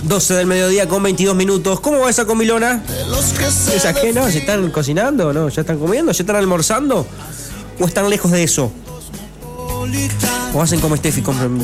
12 del mediodía con 22 minutos. ¿Cómo va esa comilona? ¿Esa qué? ¿No? ¿Se están cocinando? ¿No? ¿Ya están comiendo? ¿Ya están almorzando? ¿O están lejos de eso? ¿O hacen como Steffi, compran